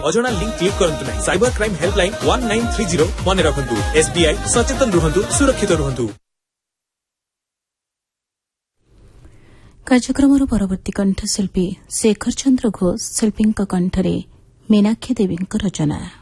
अजଣା link click करंतु नहीं। Cyber crime helpline 1930 मने रखंतु। SBI सचेतन रुहंतु, सुरक्षित रुहंतु। କାର୍ଯ୍ୟକ୍ରମର ପରବର୍ତ୍ତୀ କଣ୍ଠଶିଳ୍ପୀ ଶେଖର ଚନ୍ଦ୍ର ଘୋଷ ଶିଳ୍ପୀଙ୍କ କଣ୍ଠରେ ମୀନାକ୍ଷୀ ଦେବୀଙ୍କ ରଚନା।